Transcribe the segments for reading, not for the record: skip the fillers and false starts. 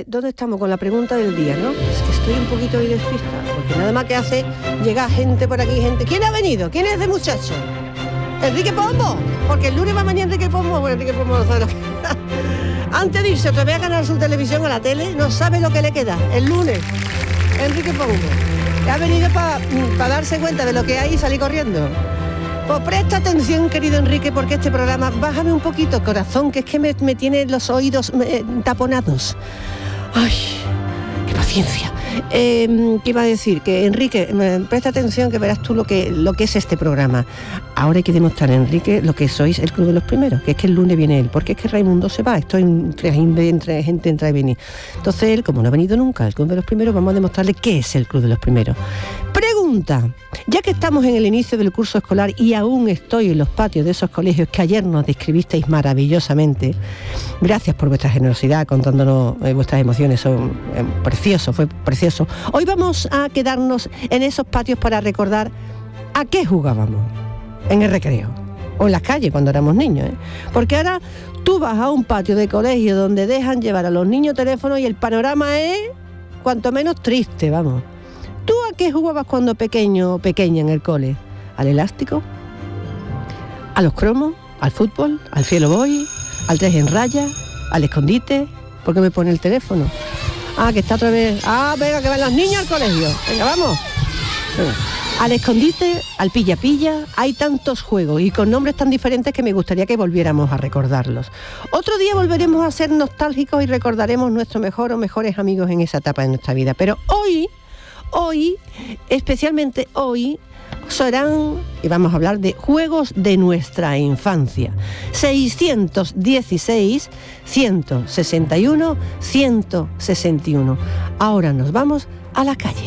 ¿dónde estamos con la pregunta del día, no? Es que estoy un poquito hoy despistada, porque nada más que hace llegar gente por aquí, gente. ¿Quién ha venido? ¿Quién es ese muchacho? Enrique Pombo, porque el lunes va mañana Enrique Pombo, bueno, Enrique Pombo no sabe lo que... Antes de irse otra vez a ganar su televisión a la tele, no sabe lo que le queda. El lunes, Enrique Pombo, que ha venido para darse cuenta de lo que hay y salir corriendo. Pues presta atención, querido Enrique, porque este programa, bájame un poquito, corazón, que es que me tiene los oídos taponados. Ay, qué paciencia. ¿Qué iba a decir? Que Enrique, presta atención, que verás tú lo que es este programa. Ahora hay que demostrar, Enrique, lo que sois el Club de los Primeros, que es que el lunes viene él, porque es que Raimundo se va, esto entre gente entra y venir. Entonces él, como no ha venido nunca al Club de los Primeros, vamos a demostrarle qué es el Club de los Primeros. Pregunta, ya que estamos en el inicio del curso escolar y aún estoy en los patios de esos colegios que ayer nos describisteis maravillosamente, gracias por vuestra generosidad contándonos vuestras emociones, son preciosos, fue precioso. Hoy vamos a quedarnos en esos patios para recordar a qué jugábamos en el recreo o en las calles cuando éramos niños, ¿eh? Porque ahora tú vas a un patio de colegio donde dejan llevar a los niños teléfonos y el panorama es cuanto menos triste, vamos. ¿Tú a qué jugabas cuando pequeño o pequeña en el cole? ¿Al elástico? ¿A los cromos? ¿Al fútbol? ¿Al cielo boy? ¿Al 3 en raya? ¿Al escondite? ¿Por qué me pone el teléfono? Ah, que está otra vez. Ah, venga, que van los niños al colegio. Venga, vamos. Venga. Al escondite, al pilla-pilla, hay tantos juegos y con nombres tan diferentes que me gustaría que volviéramos a recordarlos. Otro día volveremos a ser nostálgicos y recordaremos nuestro mejor o mejores amigos en esa etapa de nuestra vida. Pero hoy, especialmente hoy, serán, y vamos a hablar de juegos de nuestra infancia. 616, 161, 161. Ahora nos vamos a la calle.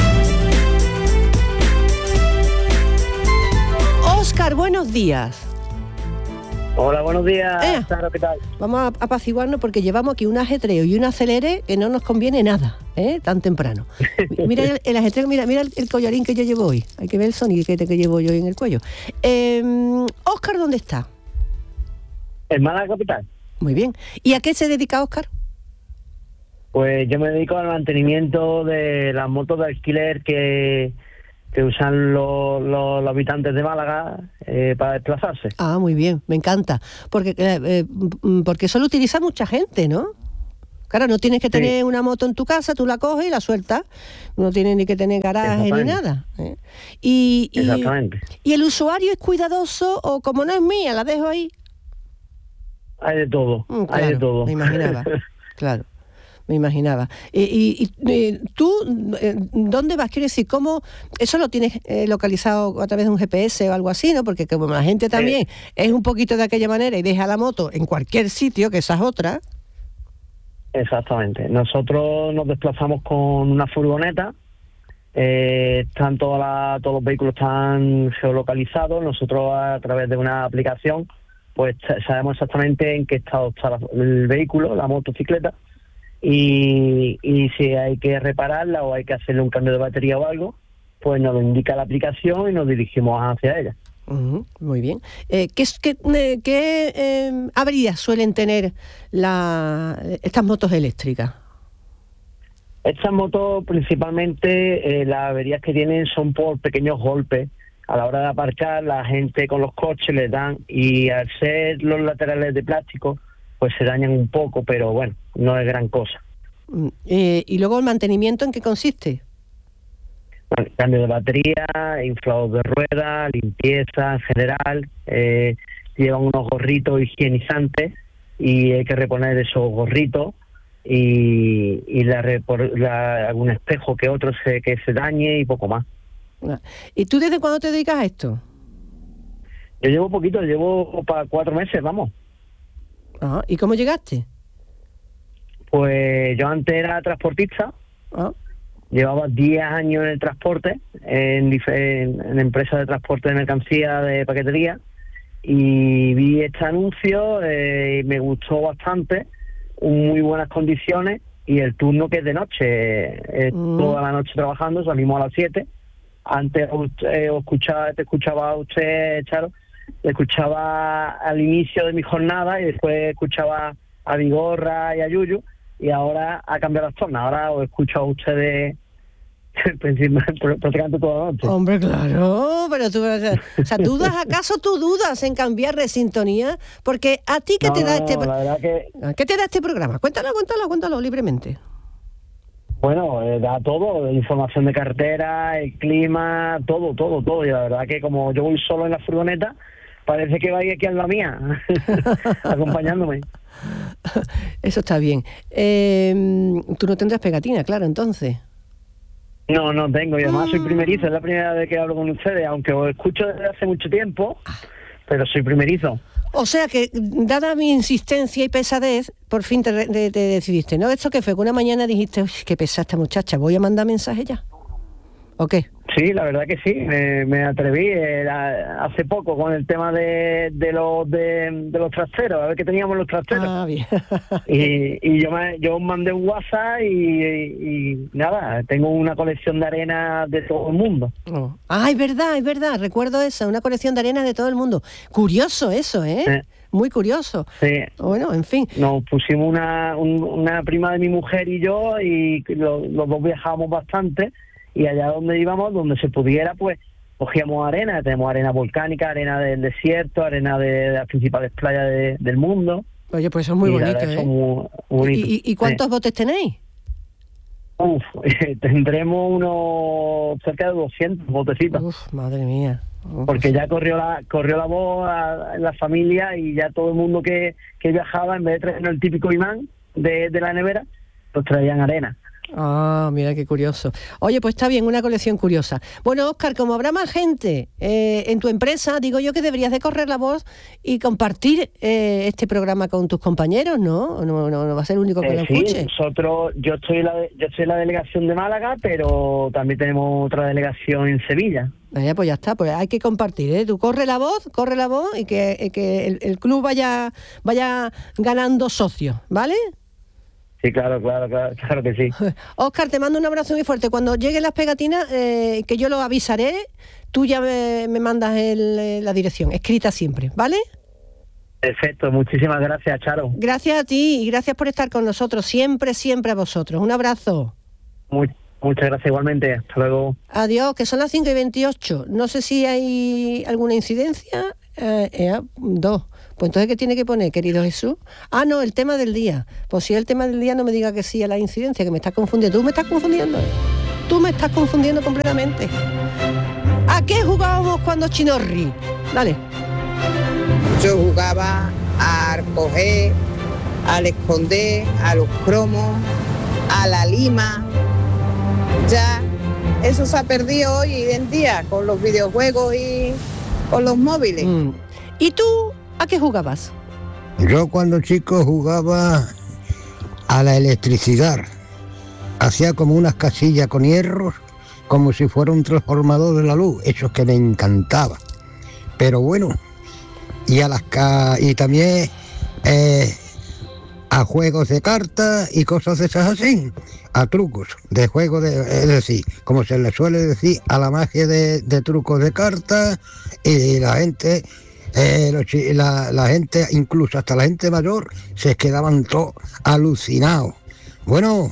Óscar, buenos días. Hola, buenos días. Sara, ¿qué tal? Vamos a apaciguarnos porque llevamos aquí un ajetreo y un acelere que no nos conviene nada, tan temprano. Mira el ajetreo, mira el collarín que yo llevo hoy. Hay que ver el sonido que llevo yo en el cuello. Óscar, ¿dónde está? En Málaga capital. Muy bien. ¿Y a qué se dedica Óscar? Pues yo me dedico al mantenimiento de las motos de alquiler que usan los habitantes de Málaga para desplazarse. Ah, muy bien, me encanta. Porque eso lo utiliza mucha gente, ¿no? Claro, no tienes que tener una moto en tu casa, tú la coges y la sueltas. No tienes ni que tener garaje ni nada. Exactamente. ¿Y el usuario es cuidadoso o como no es mía, la dejo ahí? Hay de todo, claro, hay de todo. Me imaginaba, claro. Me imaginaba. ¿Y tú dónde vas? Quiero decir, ¿cómo eso lo tienes localizado a través de un GPS o algo así, ¿no? Porque como la gente también es un poquito de aquella manera y deja la moto en cualquier sitio, que esa es otra. Exactamente. Nosotros nos desplazamos con una furgoneta. Están todos los vehículos están geolocalizados. Nosotros a través de una aplicación pues sabemos exactamente en qué estado está el vehículo, la motocicleta. Y si hay que repararla o hay que hacerle un cambio de batería o algo, pues nos lo indica la aplicación y nos dirigimos hacia ella. Muy bien. ¿Qué averías suelen tener estas motos eléctricas? Estas motos principalmente las averías que tienen son por pequeños golpes. A la hora de aparcar, la gente con los coches les dan, y al ser los laterales de plástico, pues se dañan un poco, pero bueno, no es gran cosa. ¿Y luego el mantenimiento en qué consiste? Bueno, cambio de batería, inflados de ruedas, limpieza en general, llevan unos gorritos higienizantes y hay que reponer esos gorritos y algún espejo que otro que se dañe y poco más. ¿Y tú desde cuándo te dedicas a esto? Yo llevo poquito, llevo para 4 meses, vamos. Ajá. ¿Y cómo llegaste? Pues yo antes era transportista. Llevaba 10 años en el transporte, en empresas de transporte de mercancía, de paquetería, y vi este anuncio y me gustó bastante, muy buenas condiciones, y el turno que es de noche, toda la noche trabajando, salimos a las 7. Antes te escuchaba a usted, Charo, escuchaba al inicio de mi jornada y después escuchaba a Vigorra y a Yuyu, y ahora ha cambiado las tornas. Ahora os escucho a ustedes prácticamente toda la noche. Hombre, claro, pero tú, o sea, ¿tú dudas en cambiar de sintonía? Porque a ti, ¿qué te da ¿qué te da este programa? Cuéntalo libremente. Bueno, da todo, información de carretera, el clima, todo. Y la verdad que como yo voy solo en la furgoneta, parece que vais aquí en la mía, acompañándome. Eso está bien. Tú no tendrás pegatina, claro, entonces. No tengo, y además soy primerizo, es la primera vez que hablo con ustedes, aunque os escucho desde hace mucho tiempo, pero soy primerizo. O sea que, dada mi insistencia y pesadez, por fin te decidiste, ¿no? ¿Esto qué fue? Que una mañana dijiste, uy, qué pesada esta muchacha, ¿voy a mandar mensaje ya? ¿O qué? Sí, la verdad que sí, me atreví hace poco con el tema de los trasteros, a ver qué teníamos los trasteros. Ah, bien. y yo mandé un WhatsApp y nada, tengo una colección de arena de todo el mundo. Oh. Ah, es verdad, recuerdo eso, una colección de arena de todo el mundo. Curioso eso, ¿eh? Muy curioso. Sí. Bueno, en fin. Nos pusimos una prima de mi mujer y yo, y los dos viajábamos bastante. Y allá donde íbamos, donde se pudiera, pues cogíamos arena. Tenemos arena volcánica, arena del desierto, arena de las principales playas del mundo. Oye, pues eso es muy bonito, ¿eh? Muy bonito. ¿Y cuántos botes tenéis? Tendremos unos cerca de 200 botecitos. Madre mía. Porque ya corrió la voz en la familia, y ya todo el mundo que viajaba, en vez de traer el típico imán de la nevera, pues traían arena. Ah, mira qué curioso. Oye, pues está bien, una colección curiosa. Bueno, Óscar, como habrá más gente en tu empresa, digo yo que deberías de correr la voz y compartir este programa con tus compañeros, ¿no? No va a ser el único que lo escuche. Yo estoy en la delegación de Málaga, pero también tenemos otra delegación en Sevilla. Pues ya está, pues hay que compartir, ¿eh? Tú corre la voz y que el club vaya ganando socios, ¿vale? Sí, claro que sí. Óscar, te mando un abrazo muy fuerte. Cuando lleguen las pegatinas, que yo lo avisaré, tú ya me mandas la dirección, escrita siempre, ¿vale? Perfecto, muchísimas gracias, Charo. Gracias a ti y gracias por estar con nosotros, siempre a vosotros. Un abrazo. Muchas gracias igualmente, hasta luego. Adiós, que son las 5:28. No sé si hay alguna incidencia. 2. Pues entonces, ¿qué tiene que poner, querido Jesús? Ah, no, el tema del día. Pues si es el tema del día, no me diga que sí a la incidencia, que me estás confundiendo. Tú me estás confundiendo completamente. ¿A qué jugábamos cuando Chinorri? Dale. Yo jugaba a coger, al esconder, a los cromos, a la lima. Ya eso se ha perdido hoy en día con los videojuegos y con los móviles. ¿Y tú a qué jugabas? Yo cuando chico jugaba a la electricidad. Hacía como unas casillas con hierros, como si fuera un transformador de la luz. Eso es que me encantaba. Pero bueno, y también a juegos de cartas y cosas de esas así, a trucos de juego, es decir, como se le suele decir, a la magia de trucos de cartas, y la gente, la gente, incluso hasta la gente mayor, se quedaban todos alucinados. Bueno.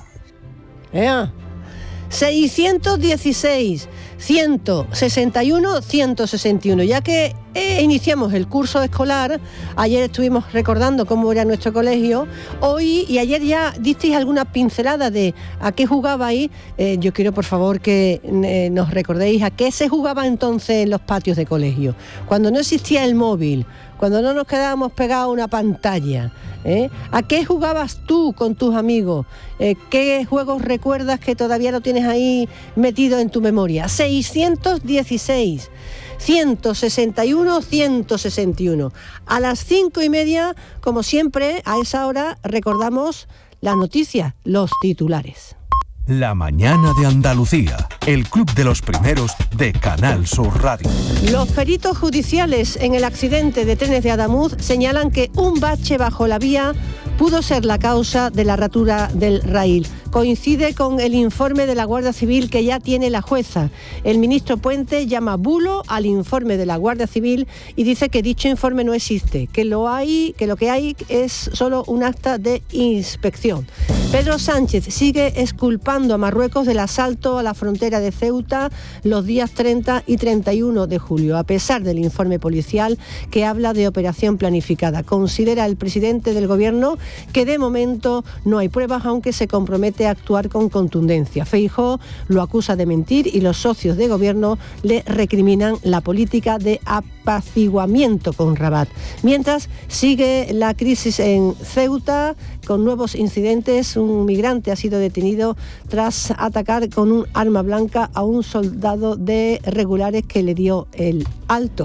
616 161 161. Ya que iniciamos el curso escolar, ayer estuvimos recordando cómo era nuestro colegio, hoy y ayer ya disteis alguna pincelada de a qué jugabais. Yo quiero, por favor, que nos recordéis a qué se jugaba entonces en los patios de colegio, cuando no existía el móvil, cuando no nos quedábamos pegados a una pantalla. ¿A qué jugabas tú con tus amigos? ¿Qué juegos recuerdas que todavía lo tienes ahí metido en tu memoria? 616 161 161. A las 5:30, como siempre, a esa hora recordamos las noticias, los titulares. La mañana de Andalucía, el club de los primeros de Canal Sur Radio. Los peritos judiciales en el accidente de trenes de Adamuz señalan que un bache bajo la vía pudo ser la causa de la rotura del raíl. Coincide con el informe de la Guardia Civil que ya tiene la jueza. El ministro Puente llama bulo al informe de la Guardia Civil y dice que dicho informe no existe, que lo que hay es solo un acta de inspección. Pedro Sánchez sigue exculpando a Marruecos del asalto a la frontera de Ceuta los días 30 y 31 de julio, a pesar del informe policial que habla de operación planificada. Considera el presidente del gobierno que de momento no hay pruebas, aunque se compromete a actuar con contundencia. Feijóo lo acusa de mentir y los socios de gobierno le recriminan la política de apaciguamiento con Rabat. Mientras sigue la crisis en Ceuta con nuevos incidentes. Un migrante ha sido detenido tras atacar con un arma blanca a un soldado de regulares que le dio el alto.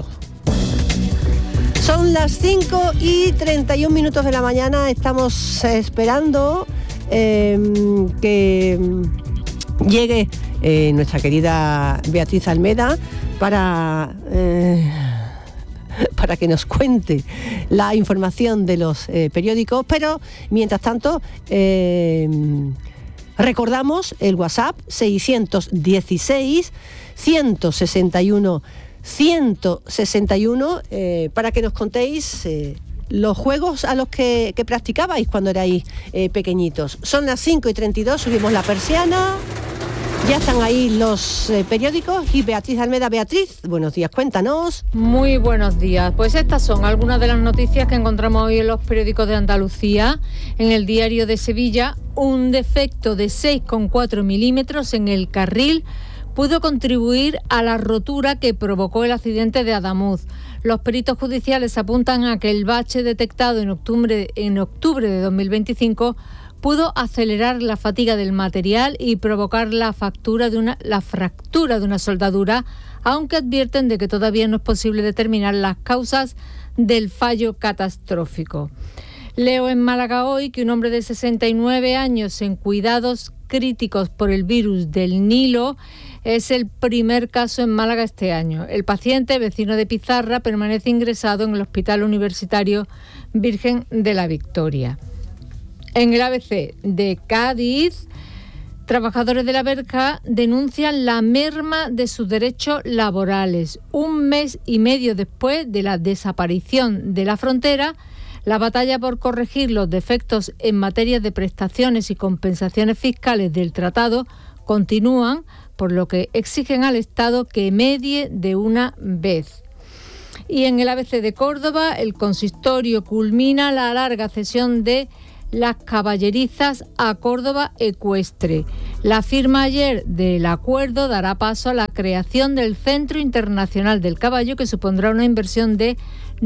Son las 5:31 de la mañana. Estamos esperando que llegue nuestra querida Beatriz Almeda para que nos cuente la información de los periódicos, pero mientras tanto recordamos el WhatsApp 616 161 161 para que nos contéis los juegos a los que practicabais cuando erais pequeñitos. Son las 5:32, subimos la persiana. Ya están ahí los periódicos y Beatriz Almeda. Beatriz, buenos días, cuéntanos. Muy buenos días. Pues estas son algunas de las noticias que encontramos hoy en los periódicos de Andalucía. En el Diario de Sevilla, un defecto de 6,4 milímetros en el carril pudo contribuir a la rotura que provocó el accidente de Adamuz. Los peritos judiciales apuntan a que el bache detectado en octubre de 2025 pudo acelerar la fatiga del material y provocar la fractura de una soldadura, aunque advierten de que todavía no es posible determinar las causas del fallo catastrófico. Leo en Málaga hoy que un hombre de 69 años en cuidados críticos por el virus del Nilo es el primer caso en Málaga este año. El paciente, vecino de Pizarra, permanece ingresado en el Hospital Universitario Virgen de la Victoria. En el ABC de Cádiz, trabajadores de la Verja denuncian la merma de sus derechos laborales. Un mes y medio después de la desaparición de la frontera, la batalla por corregir los defectos en materia de prestaciones y compensaciones fiscales del tratado continúan, por lo que exigen al Estado que medie de una vez. Y en el ABC de Córdoba, el consistorio culmina la larga cesión de las caballerizas a Córdoba Ecuestre. La firma ayer del acuerdo dará paso a la creación del Centro Internacional del Caballo, que supondrá una inversión de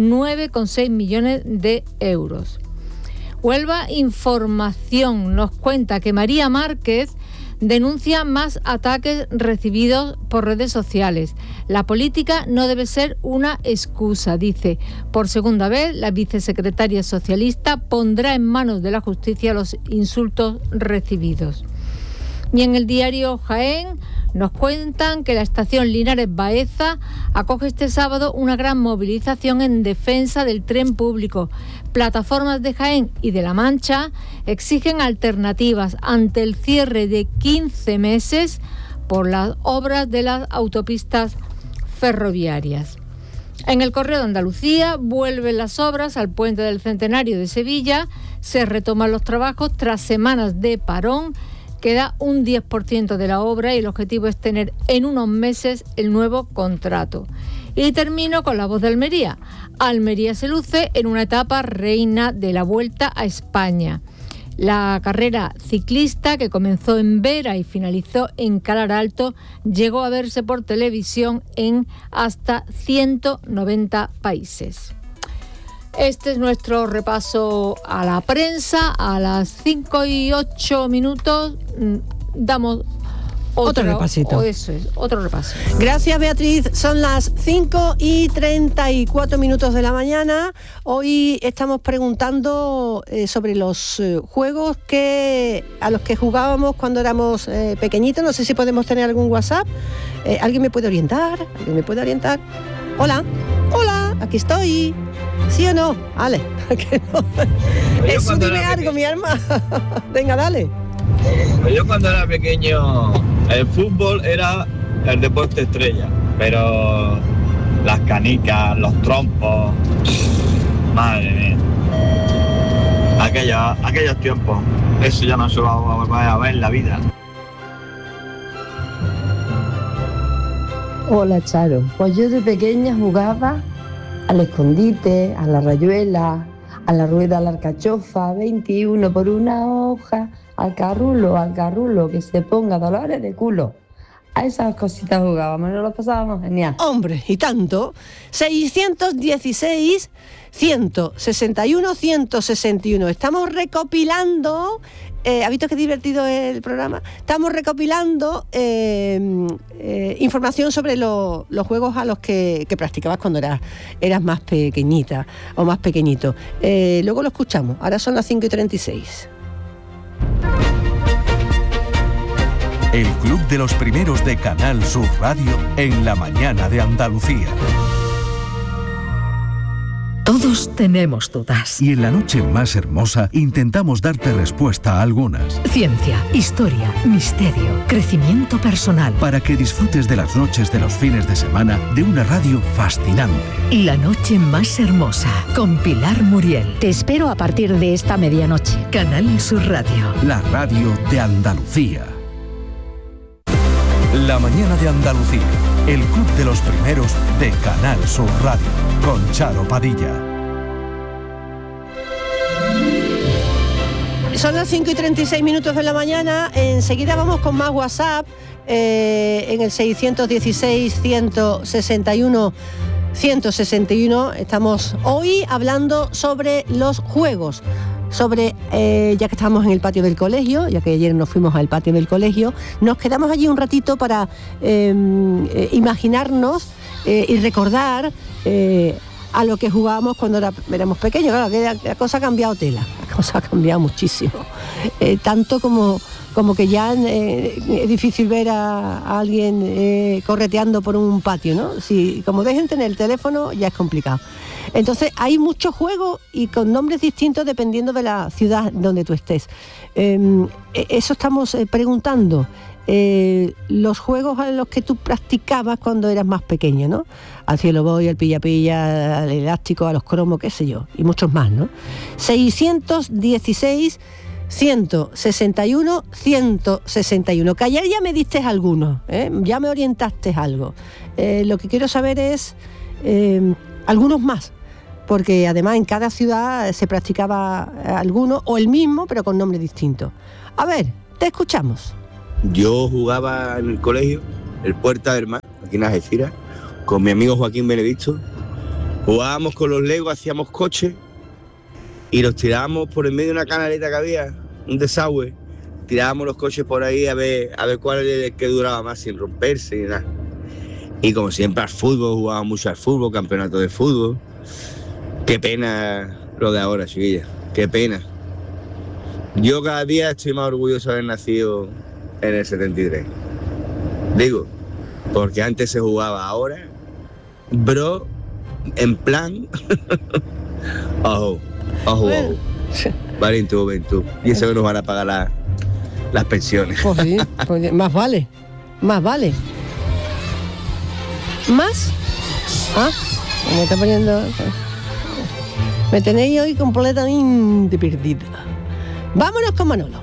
9,6 millones de euros. Huelva Información nos cuenta que María Márquez denuncia más ataques recibidos por redes sociales. La política no debe ser una excusa, dice. Por segunda vez, la vicesecretaria socialista pondrá en manos de la justicia los insultos recibidos. Y en el diario Jaén nos cuentan que la estación Linares Baeza acoge este sábado una gran movilización en defensa del tren público. Plataformas de Jaén y de La Mancha exigen alternativas ante el cierre de 15 meses por las obras de las autopistas ferroviarias. En el Correo de Andalucía vuelven las obras al puente del Centenario de Sevilla, se retoman los trabajos tras semanas de parón. Queda un 10% de la obra y el objetivo es tener en unos meses el nuevo contrato. Y termino con La Voz de Almería. Almería se luce en una etapa reina de la Vuelta a España. La carrera ciclista, que comenzó en Vera y finalizó en Calar Alto, llegó a verse por televisión en hasta 190 países. Este es nuestro repaso a la prensa. A las 5:08 damos otro repasito. Eso es, otro repaso. Gracias, Beatriz. Son las 5:34 de la mañana. Hoy estamos preguntando sobre los juegos a los que jugábamos cuando éramos pequeñitos. No sé si podemos tener algún WhatsApp. ¿Alguien me puede orientar? Hola, aquí estoy. ¿Sí o no? Vale. Eso, dime algo, mi alma. Venga, dale. Yo cuando era pequeño, el fútbol era el deporte estrella, pero las canicas, los trompos, madre mía, aquellos tiempos. Eso ya no se va a volver a ver en la vida. Hola Charo, pues yo de pequeña jugaba al escondite, a la rayuela, a la rueda, a la alcachofa, 21 por una hoja, al carrulo, que se ponga dolores de culo. A esas cositas jugábamos, nos lo pasábamos genial. Hombre, y tanto. 616 161 161. Estamos recopilando. ¿Has visto qué divertido es el programa? Estamos recopilando información sobre los juegos a los que practicabas cuando eras más pequeñita o más pequeñito. Luego lo escuchamos. Ahora son las 5:36. El Club de los Primeros de Canal Sur Radio en la mañana de Andalucía. Todos tenemos dudas. Y en la noche más hermosa intentamos darte respuesta a algunas. Ciencia, historia, misterio, crecimiento personal. Para que disfrutes de las noches de los fines de semana de una radio fascinante. La noche más hermosa, con Pilar Muriel. Te espero a partir de esta medianoche. Canal Sur Radio. La radio de Andalucía. La mañana de Andalucía. El Club de los Primeros de Canal Sur Radio. Con Charo Padilla. Son las 5:36 de la mañana. Enseguida vamos con más WhatsApp. En el 616 161 161. Estamos hoy hablando sobre los juegos. Sobre, ya que estamos en el patio del colegio, ya que ayer nos fuimos al patio del colegio, nos quedamos allí un ratito para imaginarnos y recordar a lo que jugábamos cuando éramos pequeños. Claro, que la cosa ha cambiado tela, la cosa ha cambiado muchísimo. Tanto como que ya es difícil ver a alguien correteando por un patio, ¿no? Si como dejen tener el teléfono ya es complicado. Entonces hay muchos juegos y con nombres distintos dependiendo de la ciudad donde tú estés. Eso estamos preguntando. Los juegos a los que tú practicabas cuando eras más pequeño, ¿no? Al cielo voy, al pilla-pilla, al elástico, a los cromos, qué sé yo, y muchos más, ¿no? 616 161 161. Que ayer ya me diste algunos, ya me orientaste algo. Lo que quiero saber es algunos más, porque además en cada ciudad se practicaba alguno o el mismo, pero con nombres distintos. A ver, te escuchamos. Yo jugaba en el colegio, el Puerta del Mar, aquí en Algeciras, con mi amigo Joaquín Benedicto. Jugábamos con los Legos, hacíamos coches y los tirábamos por el medio de una canaleta que había, un desagüe. Tirábamos los coches por ahí a ver cuál era el que duraba más sin romperse ni nada. Y como siempre al fútbol, jugaba mucho al fútbol, campeonato de fútbol. Qué pena lo de ahora, chiquillas, qué pena. Yo cada día estoy más orgulloso de haber nacido en el 73. Digo, porque antes se jugaba, ahora, bro, en plan, ojo. Vale, en tu juventud. Y eso que nos van a pagar las pensiones. Pues sí, pues más vale. ¿Más? Me está poniendo... Me tenéis hoy completamente perdida. Vámonos con Manolo.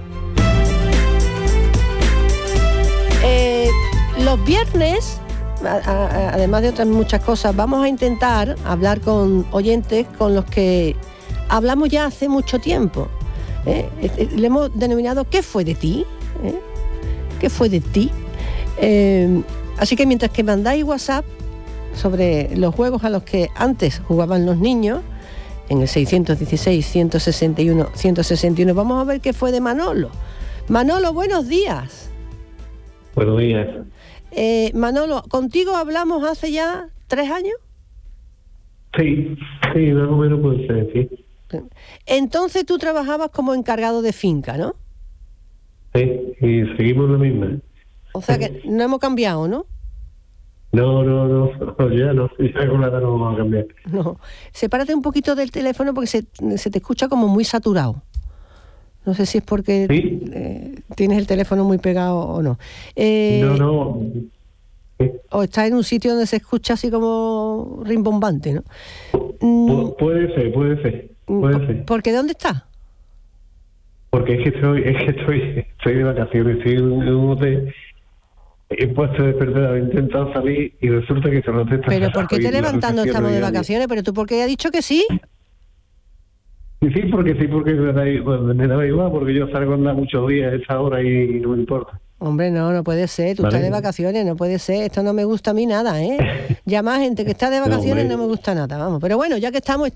Los viernes, además de otras muchas cosas, vamos a intentar hablar con oyentes con los que hablamos ya hace mucho tiempo. Le hemos denominado ¿qué fue de ti? ¿Qué fue de ti? Así que mientras que mandáis WhatsApp sobre los juegos a los que antes jugaban los niños, en el 616 161 161, vamos a ver qué fue de Manolo. Manolo, buenos días. Buenos días. Manolo, ¿contigo hablamos hace ya 3 años? Sí, más o menos puede ser, sí. Entonces tú trabajabas como encargado de finca, ¿no? Sí, y seguimos la misma. O sea que no hemos cambiado, ¿no? No, ya con la edad no vamos a cambiar. No, sepárate un poquito del teléfono porque se te escucha como muy saturado. No sé si es porque tienes el teléfono muy pegado o no. No. O estás en un sitio donde se escucha así como rimbombante, ¿no? Puede ser. ¿Porque dónde estás? Porque es que estoy de vacaciones, estoy en un hotel, he puesto de despertar, he intentado salir y resulta que solo te está... Pero ¿por qué te levantando estamos de vacaciones? Pero tú, ¿por qué has dicho que sí? Sí, porque me daba igual, porque yo salgo a andar muchos días a esa hora y no me importa. Hombre, no puede ser, tú estás de vacaciones, no puede ser, esto no me gusta a mí nada, ¿eh? Ya más gente que está de vacaciones no me gusta nada, vamos. Pero bueno, ya que estamos.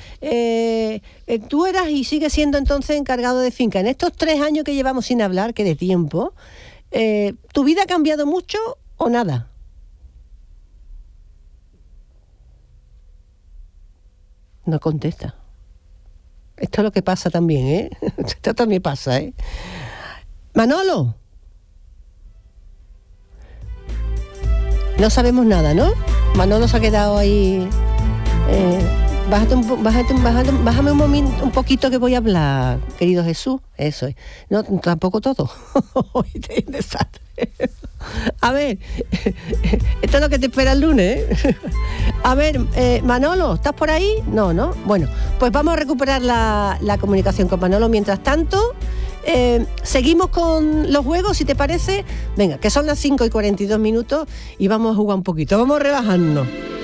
Tú eras y sigues siendo entonces encargado de finca. En estos 3 años que llevamos sin hablar, que de tiempo, ¿tu vida ha cambiado mucho o nada? No contesta. Esto es lo que pasa también, ¿eh? Esto también pasa, ¿eh? Manolo. No sabemos nada, ¿no? Manolo se ha quedado ahí. Bájame un poquito que voy a hablar, querido Jesús. Eso es. No, tampoco todo. A ver, esto es lo que te espera el lunes, ¿eh? A ver, Manolo, ¿estás por ahí? No. Bueno, pues vamos a recuperar la comunicación con Manolo. Mientras tanto, seguimos con los juegos, si te parece. Venga, que son las 5:42 y vamos a jugar un poquito. Vamos a relajarnos.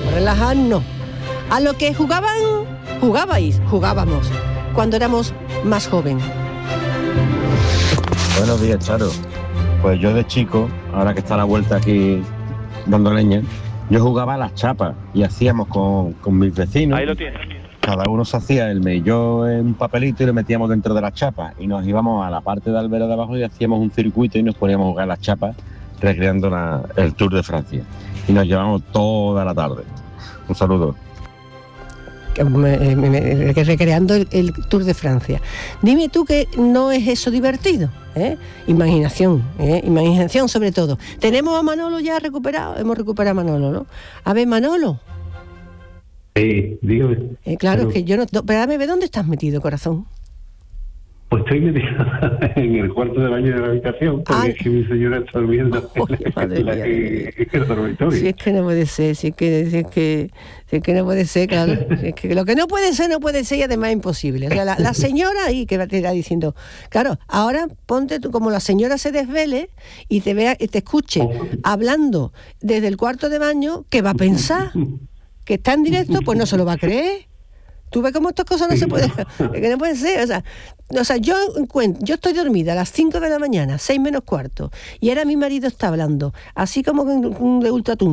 A lo que jugábamos cuando éramos más joven. Buenos días, Charo. Pues yo de chico, ahora que está la vuelta aquí dando leña, yo jugaba a las chapas y hacíamos con mis vecinos. Ahí lo tienes. Cada uno se hacía el melló en un papelito y lo metíamos dentro de las chapas y nos íbamos a la parte de albero de abajo y hacíamos un circuito y nos poníamos a jugar las chapas recreando el Tour de Francia. Y nos llevamos toda la tarde. Un saludo. Recreando el Tour de Francia. Dime tú que no es eso divertido, ¿eh? Imaginación sobre todo. Tenemos a Manolo ya recuperado, hemos recuperado a Manolo, ¿no? A ver, Manolo. Sí, dígame. Claro, es que yo no... Espérame, ¿dónde estás metido, corazón? Pues estoy metido en el cuarto de baño de la habitación, porque es que mi señora está durmiendo en el dormitorio. Si es que no puede ser, si es que no puede ser, claro. Si es que lo que no puede ser y además es imposible. O sea, la señora ahí que te está diciendo, claro, ahora ponte tú, como la señora se desvele y te vea, te escuche hablando desde el cuarto de baño, ¿qué va a pensar? ¿Que está en directo? Pues no se lo va a creer. Tú ves cómo estas cosas no se pueden, que no puede ser, o sea, yo estoy dormida a las 5 de la mañana, 6 menos cuarto, y ahora mi marido está hablando, así como de ultratumba.